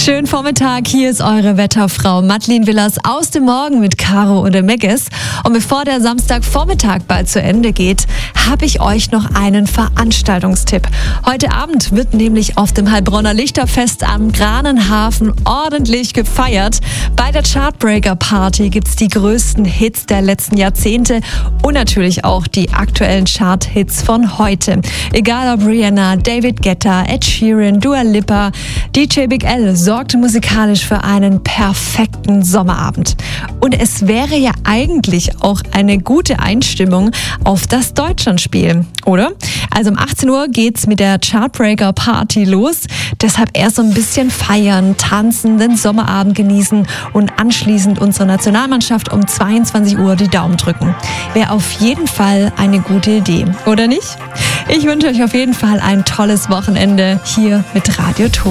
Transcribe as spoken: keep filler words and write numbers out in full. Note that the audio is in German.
Schönen Vormittag, hier ist eure Wetterfrau Madeleine Willers aus dem Morgen mit Caro und dem Meggis. Und bevor der Samstagvormittag bald zu Ende geht, habe ich euch noch einen Veranstaltungstipp. Heute Abend wird nämlich auf dem Heilbronner Lichterfest am Granenhafen ordentlich gefeiert. Bei der Chartbreaker Party gibt es die größten Hits der letzten Jahrzehnte und natürlich auch die aktuellen Chart-Hits von heute. Egal ob Rihanna, David Guetta, Ed Sheeran, Dua Lipa, D J Big L sorgte musikalisch für einen perfekten Sommerabend. Und es wäre ja eigentlich auch eine gute Einstimmung auf das Deutschlandspiel, oder? Also um achtzehn Uhr geht's mit der Chartbreaker Party los. Deshalb erst so ein bisschen feiern, tanzen, den Sommerabend genießen und anschließend unserer Nationalmannschaft um zweiundzwanzig Uhr die Daumen drücken. Wäre auf jeden Fall eine gute Idee, oder nicht? Ich wünsche euch auf jeden Fall ein tolles Wochenende hier mit Radio Ton.